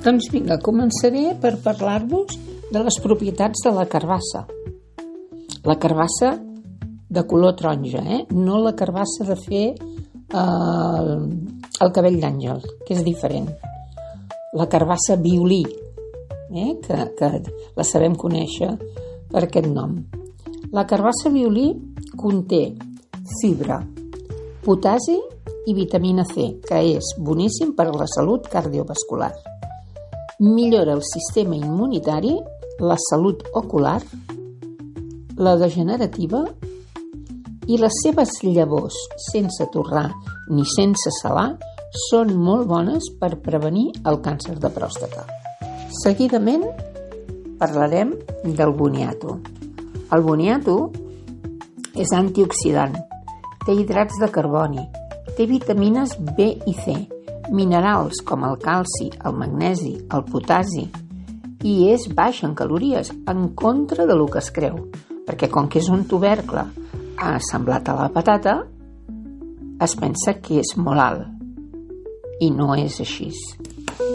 Doncs vinga, començaré per parlar-vos de les propietats de la carbassa. La carbassa de color taronja, no la carbassa de fer el cabell d'àngel, que és diferent. La carbassa violí, que la sabem conèixer per aquest nom. La carbassa violí conté fibra, potassi i vitamina C, que és boníssim per a la salut cardiovascular. Millora el sistema immunitari, la salut ocular, la degenerativa i les seves llavors, sense torrar ni sense salar, són molt bones per prevenir el càncer de pròstata. Seguidament parlarem del boniato. El boniato és antioxidant, té hidrats de carboni, té vitamines B i C, minerals com el calci, el magnesi, el potassi, i és baix en calories, en contra de lo que es creu, perquè com que és un tubercle semblat a la patata, es pensa que és molt alt, i no és així.